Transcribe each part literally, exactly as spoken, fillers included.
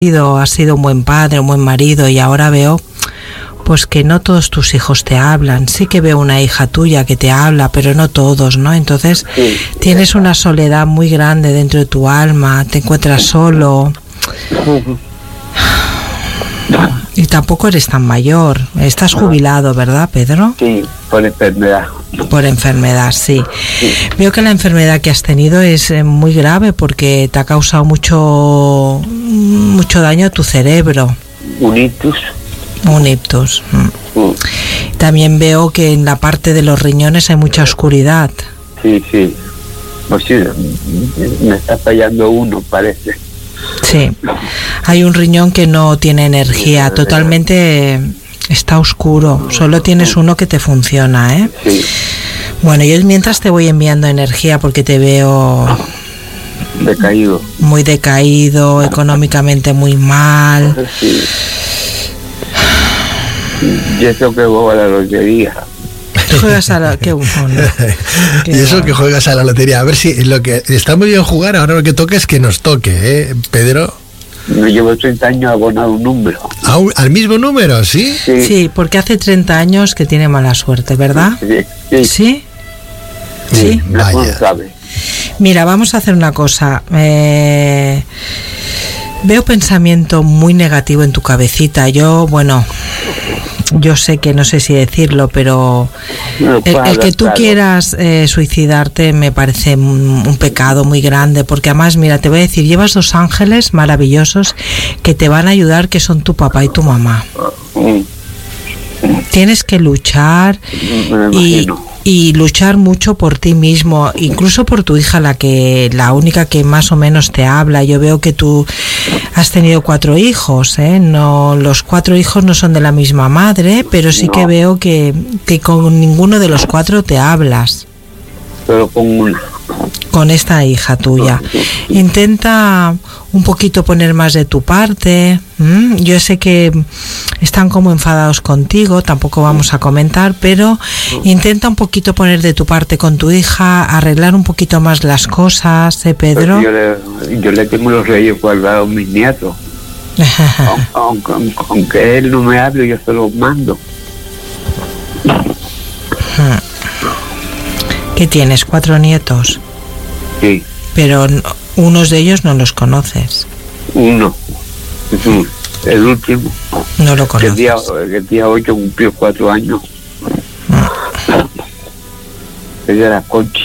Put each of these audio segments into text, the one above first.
has sido un buen padre, un buen marido, y ahora veo pues que no todos tus hijos te hablan. Sí que veo una hija tuya que te habla, pero no todos, ¿no? Entonces sí, tienes una soledad muy grande dentro de tu alma, te encuentras solo. Y tampoco eres tan mayor. Estás jubilado, ¿verdad, Pedro? Sí, por enfermedad. Por enfermedad, sí. sí. Veo que la enfermedad que has tenido es muy grave porque te ha causado mucho mucho daño a tu cerebro. Un ictus. Un ictus. Mm. También veo que en la parte de los riñones hay mucha oscuridad. Sí, sí. Pues sí, me está fallando uno, parece. Sí. Hay un riñón que no tiene energía, totalmente está oscuro. Solo tienes uno que te funciona, ¿eh? Sí. Bueno, yo mientras te voy enviando energía porque te veo decaído. Muy decaído, económicamente muy mal. Sí. Y eso que juego a la lotería. Juegas a la... Qué bueno. Qué y eso bueno. Que juegas a la lotería. A ver si lo que está muy bien jugar, ahora lo que toca es que nos toque, ¿eh, Pedro? Yo llevo treinta años abonado un número. ¿A un, ¿Al mismo número, sí? sí? Sí, porque hace treinta años que tiene mala suerte, ¿verdad? Sí. ¿Sí? ¿Sí? Sí, ¿Sí? Vaya. Mira, vamos a hacer una cosa. Eh... Veo pensamiento muy negativo en tu cabecita. Yo, bueno, yo sé que no sé si decirlo, pero el, el que tú quieras eh, suicidarte me parece un, un pecado muy grande, porque además, mira, te voy a decir, llevas dos ángeles maravillosos que te van a ayudar, que son tu papá y tu mamá. Tienes que luchar y, y luchar mucho por ti mismo, incluso por tu hija, la que la única que más o menos te habla. Yo veo que tú has tenido cuatro hijos, ¿eh? No, los cuatro hijos no son de la misma madre, pero sí que veo que, que con ninguno de los cuatro te hablas. Pero con una. Con esta hija tuya. Intenta un poquito poner más de tu parte. ¿Mm? Yo sé que están como enfadados contigo, tampoco vamos a comentar, pero intenta un poquito poner de tu parte con tu hija, arreglar un poquito más las cosas, ¿eh, Pedro? Yo le, yo le tengo los reyes guardados a mis nietos. aunque, aunque, aunque él no me hable, yo se los mando. ¿Qué tienes? ¿Cuatro nietos? Sí. Pero unos de ellos no los conoces. Uno. El último. No lo conoces. El día, el día ocho cumplió cuatro años. Ah. El día de la Conchi.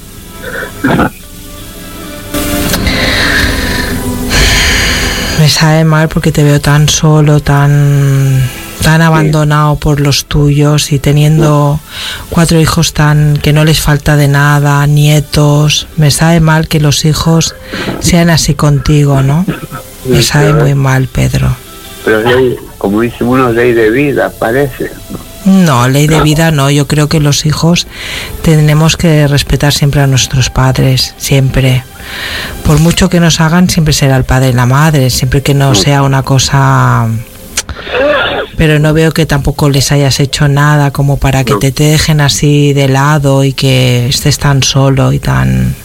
Me sabe mal porque te veo tan solo, tan... tan abandonado sí. por los tuyos y teniendo cuatro hijos tan que no les falta de nada, nietos. Me sabe mal que los hijos sean así contigo, ¿no? Me sabe muy mal, Pedro. Pero ley, como dice uno, ley de vida, parece. No, ley de vida no. Yo creo que los hijos tenemos que respetar siempre a nuestros padres, siempre. Por mucho que nos hagan, siempre será el padre y la madre, siempre que no sea una cosa... Pero no veo que tampoco les hayas hecho nada como para que te, te dejen así de lado y que estés tan solo y tan...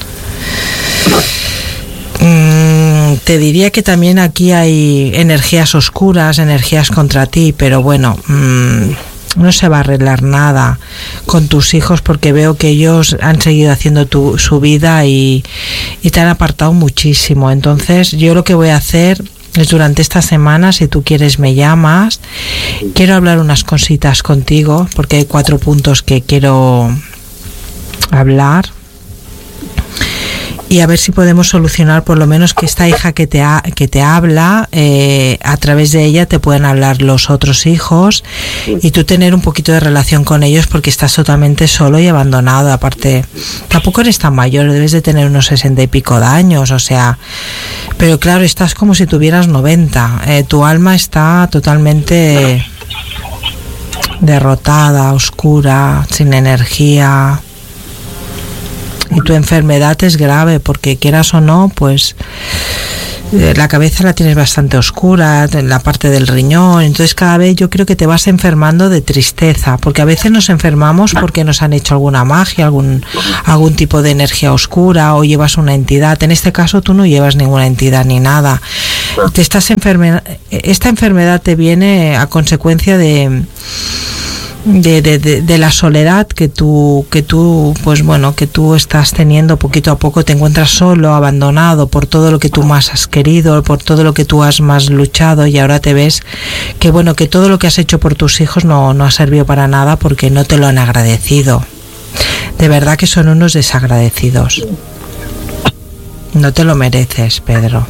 Mm, te diría que también aquí hay energías oscuras, energías contra ti, pero bueno, mmm, no se va a arreglar nada con tus hijos porque veo que ellos han seguido haciendo tu, su vida y, y te han apartado muchísimo. Entonces yo lo que voy a hacer... es durante esta semana, si tú quieres me llamas, quiero hablar unas cositas contigo porque hay cuatro puntos que quiero hablar y a ver si podemos solucionar por lo menos que esta hija que te ha, que te habla, eh, a través de ella te puedan hablar los otros hijos y tú tener un poquito de relación con ellos porque estás totalmente solo y abandonado. Aparte, tampoco eres tan mayor, debes de tener unos sesenta y pico de años, o sea, pero claro, estás como si tuvieras noventa, eh, tu alma está totalmente derrotada, oscura, sin energía. Y tu enfermedad es grave porque quieras o no, pues la cabeza la tienes bastante oscura, en la parte del riñón, entonces cada vez yo creo que te vas enfermando de tristeza, porque a veces nos enfermamos porque nos han hecho alguna magia, algún, algún tipo de energía oscura, o llevas una entidad. En este caso tú no llevas ninguna entidad ni nada. Te estás enferme, esta enfermedad te viene a consecuencia de De, de, de, de la soledad que tú, que tú, pues bueno, que tú estás teniendo poquito a poco. Te encuentras solo, abandonado por todo lo que tú más has querido, por todo lo que tú has más luchado, y ahora te ves que bueno, que todo lo que has hecho por tus hijos no, no ha servido para nada porque no te lo han agradecido. De verdad que son unos desagradecidos. No te lo mereces, Pedro.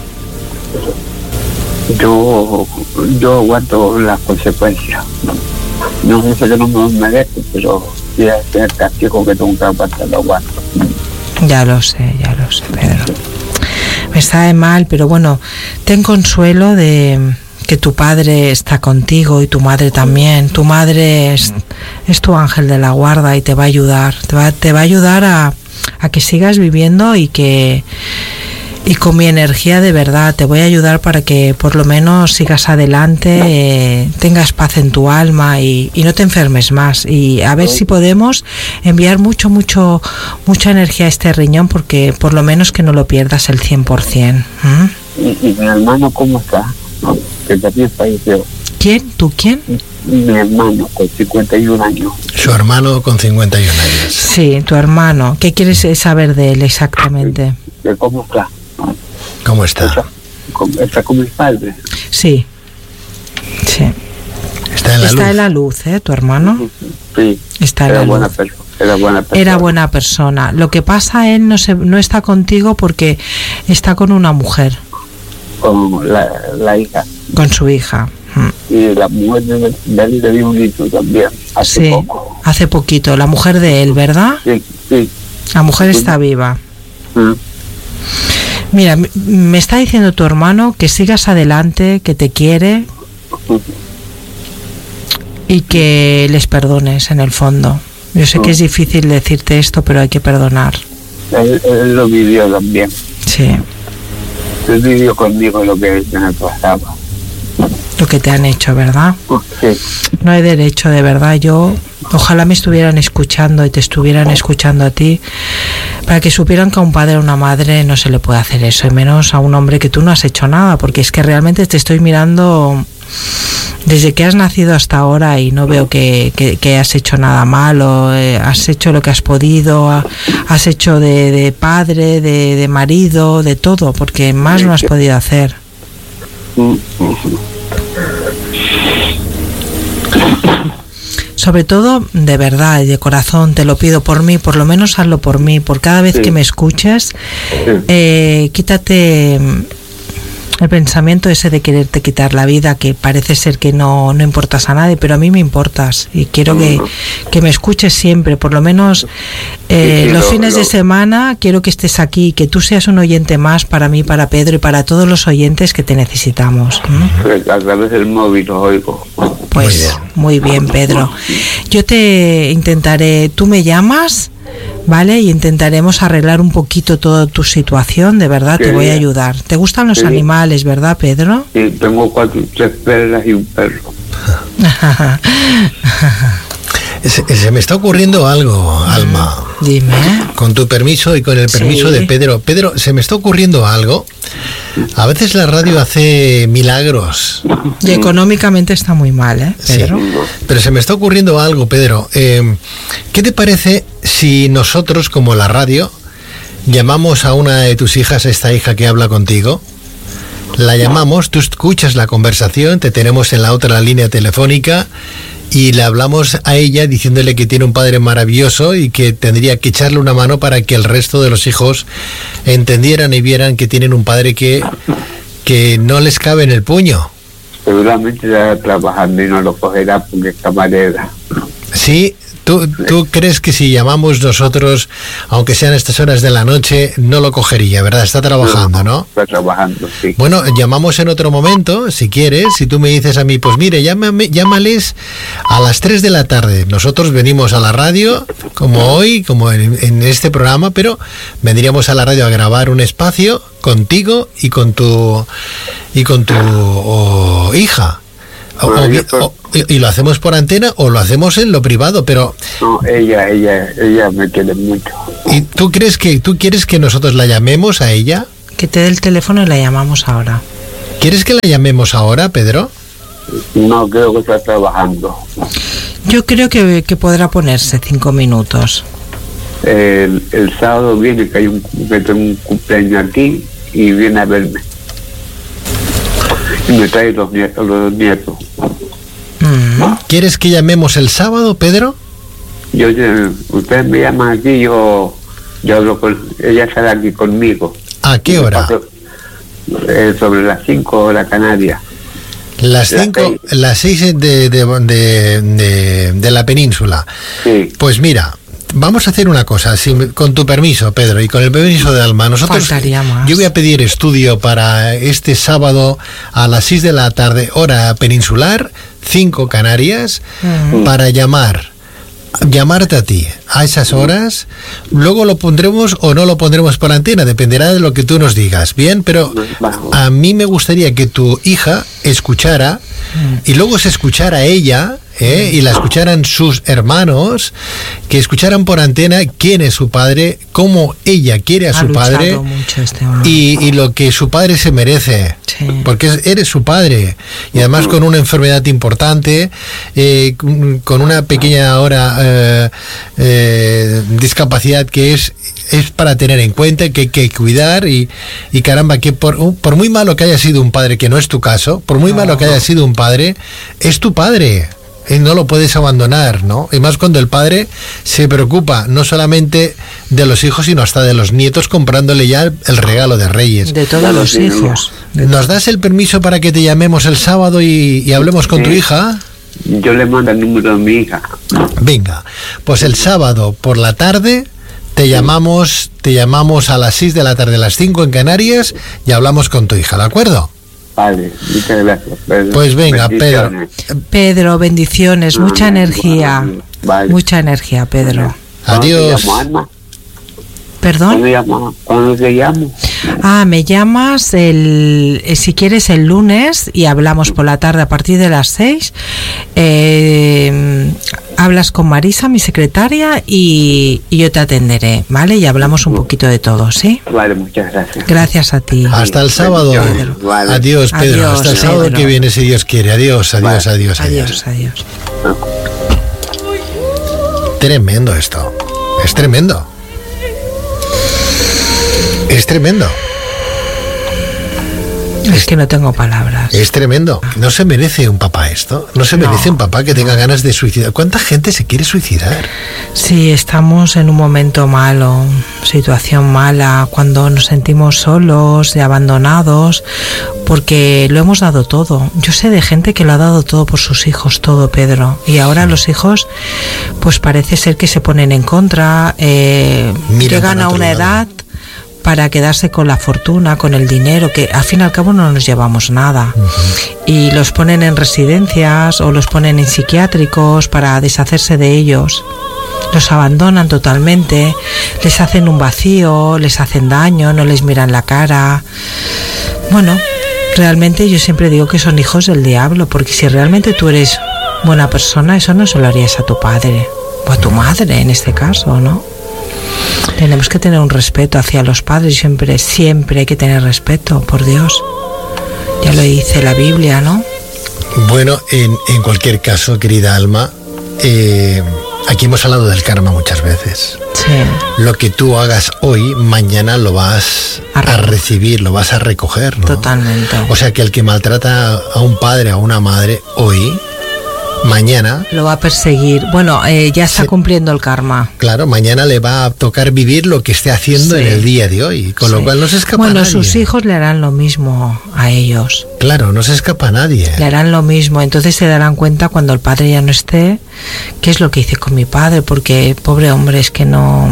Yo, yo aguanto las consecuencias. No sé que no me merece, pero si es el castigo que tengo que aguantar, lo aguanto. Ya lo sé, ya lo sé, Pedro. Me sabe mal, pero bueno, ten consuelo de que tu padre está contigo y tu madre también. Tu madre es, es tu ángel de la guarda y te va a ayudar. Te va, te va a ayudar a, a que sigas viviendo y que... Y con mi energía de verdad te voy a ayudar para que por lo menos sigas adelante, eh, tengas paz en tu alma y, y no te enfermes más. Y a ver si podemos enviar mucho, mucho, mucha energía a este riñón, porque por lo menos que no lo pierdas el cien por ciento. ¿Mm? ¿Y, y mi hermano cómo está? No, que también falleció. ¿Quién? ¿Tú quién? Mi hermano con cincuenta y un años. Su hermano con cincuenta y un años. Sí, tu hermano. ¿Qué quieres saber de él exactamente? ¿De cómo está? ¿Cómo está? Está, está con mis padres. Sí, sí. Está en la está luz. en la luz, ¿eh? Tu hermano. Sí. Está en era la buena luz. persona. Era buena persona. Era buena persona. Lo que pasa, él no se, no está contigo porque está con una mujer. Con la, la hija. Con su hija. Y la mujer de, de él le dio un hito también, hace sí, poco. Hace poquito. La mujer de él, ¿verdad? Sí, sí. La mujer sí. está viva. Mm. Mira, me está diciendo tu hermano que sigas adelante, que te quiere y que les perdones en el fondo. Yo sé que es difícil decirte esto, pero hay que perdonar. Él, él lo vivió también. Sí. Él vivió conmigo lo que me pasaba. Lo que te han hecho, ¿verdad? Sí. No hay derecho, de verdad. Yo, ojalá me estuvieran escuchando y te estuvieran escuchando a ti, para que supieran que a un padre o una madre no se le puede hacer eso, y menos a un hombre que tú no has hecho nada, porque es que realmente te estoy mirando desde que has nacido hasta ahora y no veo que, que, que has hecho nada malo. Eh, has hecho lo que has podido, has hecho de, de padre, de, de marido, de todo, porque más no has podido hacer. Sobre todo, de verdad y de corazón, te lo pido por mí, por lo menos hazlo por mí, por cada vez sí. que me escuches, sí. eh, quítate el pensamiento ese de quererte quitar la vida, que parece ser que no, no importas a nadie, pero a mí me importas y quiero que, que me escuches siempre, por lo menos eh, sí, los lo, fines lo. de semana quiero que estés aquí, que tú seas un oyente más para mí, para Pedro y para todos los oyentes que te necesitamos. ¿Mm? A través del móvil lo oigo. Pues muy bien, Pedro. Yo te intentaré, tú me llamas, ¿vale? Y intentaremos arreglar un poquito toda tu situación, de verdad, sí, te voy a ayudar. ¿Te gustan los sí. animales, verdad, Pedro? Sí, tengo cuatro, tres perras y un perro. Se, se me está ocurriendo algo, Alma. Dime. Con tu permiso y con el permiso sí. de Pedro. Pedro, se me está ocurriendo algo. A veces la radio hace milagros. Y económicamente está muy mal, ¿eh, Pedro? Sí. Pero se me está ocurriendo algo, Pedro. Eh, ¿Qué te parece si nosotros, como la radio, llamamos a una de tus hijas, a esta hija que habla contigo? La llamamos, tú escuchas la conversación, te tenemos en la otra línea telefónica y le hablamos a ella diciéndole que tiene un padre maravilloso y que tendría que echarle una mano para que el resto de los hijos entendieran y vieran que tienen un padre que, que no les cabe en el puño. Seguramente ya trabajando y no lo cogerá porque es camarera. Sí, tú ¿Tú, ¿Tú crees que si llamamos nosotros, aunque sean estas horas de la noche, no lo cogería, verdad? Está trabajando, ¿no? Está trabajando, sí. Bueno, llamamos en otro momento, si quieres. Si tú me dices a mí, pues mire, llámame, llámales a las tres de la tarde. Nosotros venimos a la radio, como hoy, como en, en este programa, pero vendríamos a la radio a grabar un espacio contigo y con tu y con tu oh, hija. O, o, o, y, y lo hacemos por antena o lo hacemos en lo privado, pero no, ella, ella, ella me quiere mucho. ¿Y tú crees que tú quieres que nosotros la llamemos a ella? Que te dé el teléfono y la llamamos ahora. ¿Quieres que la llamemos ahora, Pedro? No, creo que está trabajando. Yo creo que, que podrá ponerse cinco minutos. El, el sábado viene, que hay un, que tengo un cumpleaños aquí y viene a verme. Y me trae los nietos. Los nietos. Mm. ¿Quieres que llamemos el sábado, Pedro? Yo, ustedes me llaman aquí, yo, yo hablo con ella, sale aquí conmigo. ¿A qué hora? Eh, sobre las cinco horas Canarias. Las cinco, las seis de, de, de, de, de la península. Sí. Pues mira, vamos a hacer una cosa, si, con tu permiso, Pedro, y con el permiso de Alma. Nosotros, faltaría más. Yo voy a pedir estudio para este sábado a las seis de la tarde, hora peninsular, cinco Canarias, mm. para llamar. llamarte a ti a esas horas, luego lo pondremos o no lo pondremos por antena, dependerá de lo que tú nos digas, bien, pero a mí me gustaría que tu hija escuchara y luego se escuchara a ella, ¿eh? Y la escucharan sus hermanos, que escucharan por antena quién es su padre, cómo ella quiere a ha su padre mucho este hombre. y, y lo que su padre se merece, sí. Porque eres su padre y además con una enfermedad importante, eh, con una pequeña ahora eh, eh, discapacidad que es es para tener en cuenta, que hay que cuidar y, y caramba, que por, por muy malo que haya sido un padre, que no es tu caso, por muy no, malo que haya sido un padre, es tu padre. Y no lo puedes abandonar, ¿no? Y más cuando el padre se preocupa no solamente de los hijos, sino hasta de los nietos, comprándole ya el, el regalo de Reyes. De todos los hijos. ¿Nos das el permiso para que te llamemos el sábado y, y hablemos con sí. tu hija? Yo le mando el número de mi hija. Venga, pues el sábado por la tarde te llamamos, te llamamos a las seis de la tarde, a las cinco en Canarias, y hablamos con tu hija, ¿de acuerdo? Vale, muchas gracias, Pedro. Pues venga, Pedro. Pedro, bendiciones, no, mucha energía. Vale. Mucha energía, Pedro. Adiós. ¿Perdón? ¿Cuándo, llamo? ¿Cuándo te llamo? Ah, me llamas el, si quieres el lunes y hablamos por la tarde a partir de las seis. Eh, hablas con Marisa, mi secretaria, y, y yo te atenderé, ¿vale? Y hablamos un poquito de todo, ¿sí? Vale, muchas gracias. Gracias a ti. Hasta el sábado. Vale. Adiós, Pedro. Adiós, Hasta el sábado Pedro. que viene, si Dios quiere. Adiós, adiós, Vale. adiós, Adiós, adiós. adiós. Tremendo esto. Es tremendo. Es tremendo. Es que no tengo palabras. Es tremendo. No se merece un papá esto. No se merece No. un papá que tenga ganas de suicidar. ¿Cuánta gente se quiere suicidar? Sí, estamos en un momento malo, situación mala, cuando nos sentimos solos y abandonados, porque lo hemos dado todo. Yo sé de gente que lo ha dado todo por sus hijos, todo, Pedro. Y ahora los hijos, pues parece ser que se ponen en contra, eh, Mira llegan para a otro una lado. edad para quedarse con la fortuna, con el dinero, que al fin y al cabo no nos llevamos nada. Uh-huh. Y los ponen en residencias o los ponen en psiquiátricos para deshacerse de ellos. Los abandonan totalmente, les hacen un vacío, les hacen daño, no les miran la cara. Bueno, realmente yo siempre digo que son hijos del diablo, porque si realmente tú eres buena persona, eso no se lo harías a tu padre o a tu madre en este caso, ¿no? Tenemos que tener un respeto hacia los padres, siempre, siempre hay que tener respeto, por Dios. Ya lo dice la Biblia, ¿no? Bueno, en, en cualquier caso, querida Alma, eh, aquí hemos hablado del karma muchas veces. Sí. Lo que tú hagas hoy, mañana lo vas a, a recibir, lo vas a recoger, ¿no? Totalmente. O sea que el que maltrata a un padre, a una madre, hoy, mañana lo va a perseguir. Bueno, eh, ya está Sí. cumpliendo el karma. Claro, mañana le va a tocar vivir lo que esté haciendo Sí. en el día de hoy, con lo Sí. cual no se escapa Bueno, nadie. sus hijos le harán lo mismo a ellos. Claro, no se escapa nadie. Le harán lo mismo. Entonces se darán cuenta cuando el padre ya no esté, qué es lo que hice con mi padre, porque pobre hombre, es que no...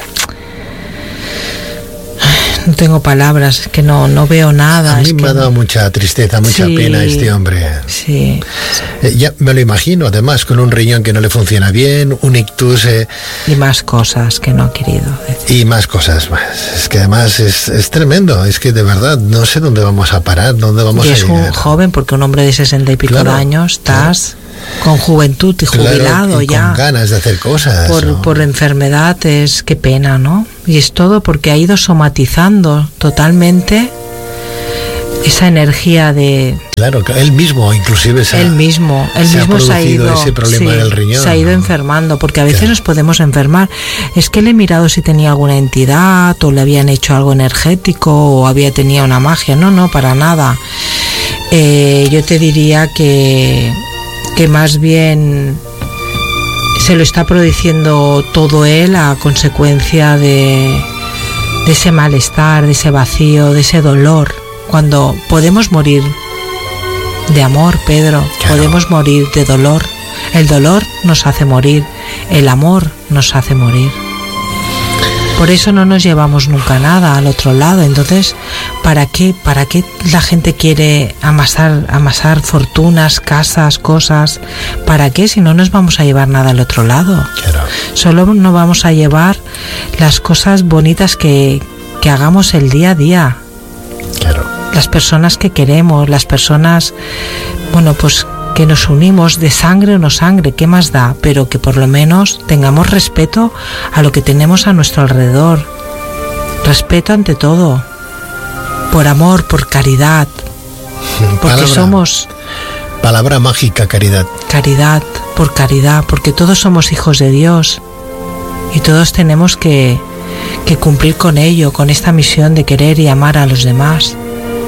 No tengo palabras, es que no, no veo nada. A mí es me que ha dado no- mucha tristeza, mucha Sí. pena este hombre. Sí, Eh, ya me lo imagino, además, con un riñón que no le funciona bien, un ictus eh, y más cosas que no ha querido decir. y más cosas más. Es que además es, es tremendo, es que de verdad no sé dónde vamos a parar, dónde vamos Y a es un llegar. joven, porque un hombre de sesenta y pico Claro, de años, estás con juventud y Claro, jubilado y ya. con ganas de hacer cosas. Por, ¿no? por enfermedad, es qué pena, ¿no? Y es todo porque ha ido somatizando totalmente esa energía de Claro, que él mismo inclusive se ha- él mismo, él se ha mismo se ha producido ido, ese problema sí, del riñón, se ha ido ¿no? enfermando, porque a veces Claro. nos podemos enfermar. Es que le he mirado si tenía alguna entidad o le habían hecho algo energético o había tenido una magia. No, no, para nada. Eh, yo te diría que que más bien se lo está produciendo todo él a consecuencia de, de ese malestar, de ese vacío, de ese dolor. Cuando podemos morir de amor, Pedro, Claro. podemos morir de dolor. El dolor nos hace morir, el amor nos hace morir. Por eso no nos llevamos nunca nada al otro lado. Entonces, ¿para qué? ¿Para qué la gente quiere amasar, amasar fortunas, casas, cosas? ¿Para qué si no nos vamos a llevar nada al otro lado? Claro. Solo nos vamos a llevar las cosas bonitas que, que hagamos el día a día. Claro. Las personas que queremos, las personas, bueno, pues que nos unimos de sangre o no sangre, ¿qué más da? Pero que por lo menos tengamos respeto a lo que tenemos a nuestro alrededor. Respeto ante todo. Por amor, por caridad. Porque Palabra- somos Palabra mágica, caridad. caridad, por caridad, porque todos somos hijos de Dios. Y todos tenemos que, que cumplir con ello, con esta misión de querer y amar a los demás.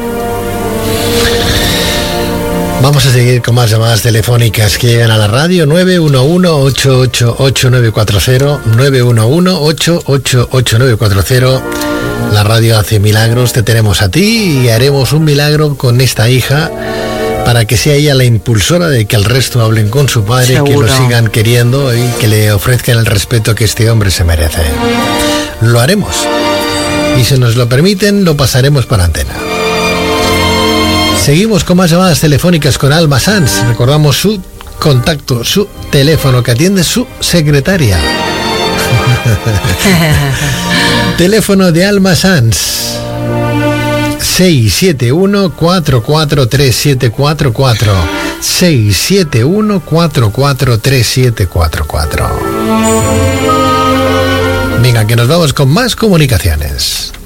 Vamos a seguir con más llamadas telefónicas que llegan a la radio. Nueve uno uno, ocho ocho ocho, nueve cuatro cero, nueve uno uno, ocho ocho ocho, nueve cuatro cero. La radio hace milagros, te tenemos a ti y haremos un milagro con esta hija para que sea ella la impulsora de que el resto hablen con su padre, que Seguro. lo sigan queriendo y que le ofrezcan el respeto que este hombre se merece. Lo haremos y si nos lo permiten lo pasaremos para antena. Seguimos con más llamadas telefónicas con Alma Sanz. Recordamos su contacto, su teléfono que atiende su secretaria. Teléfono de Alma Sanz. seis siete uno, cuatro cuatro tres siete cuatro cuatro. seis siete uno, cuatro cuatro tres siete cuatro cuatro. Venga, que nos vamos con más comunicaciones.